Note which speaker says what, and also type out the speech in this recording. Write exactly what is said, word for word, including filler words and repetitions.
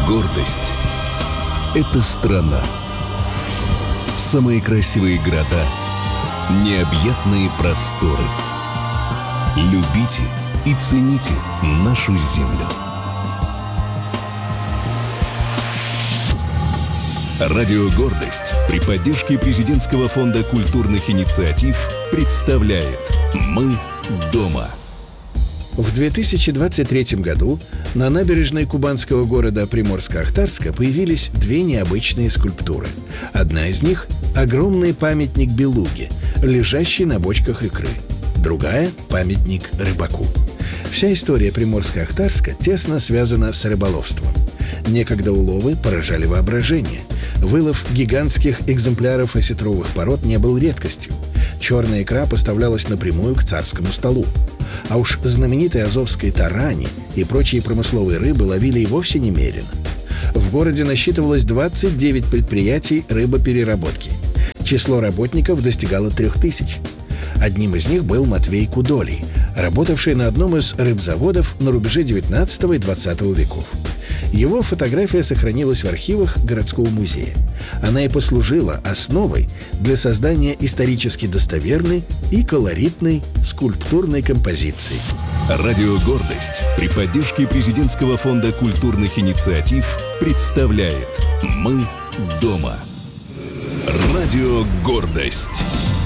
Speaker 1: Гордость — это страна. Самые красивые города, необъятные просторы. Любите и цените нашу землю. Радио «Гордость» при поддержке Президентского фонда культурных инициатив представляет «Мы дома».
Speaker 2: В две тысячи двадцать третьем году на набережной кубанского города Приморско-Ахтарска появились две необычные скульптуры. Одна из них – огромный памятник белуге, лежащий на бочках икры. Другая – памятник рыбаку. Вся история Приморско-Ахтарска тесно связана с рыболовством. Некогда уловы поражали воображение. Вылов гигантских экземпляров осетровых пород не был редкостью. Черная икра поставлялась напрямую к царскому столу. А уж знаменитые азовские тарани и прочие промысловые рыбы ловили и вовсе немерено. В городе насчитывалось двадцать девять предприятий рыбопереработки. Число работников достигало трех тысяч. Одним из них был Матвей Кудолий, работавший на одном из рыбзаводов на рубеже девятнадцатого и двадцатого веков. Его фотография сохранилась в архивах городского музея. Она и послужила основой для создания исторически достоверной и колоритной скульптурной композиции.
Speaker 1: Радио «Гордость» при поддержке Президентского фонда культурных инициатив представляет «Мы дома». Радио «Гордость».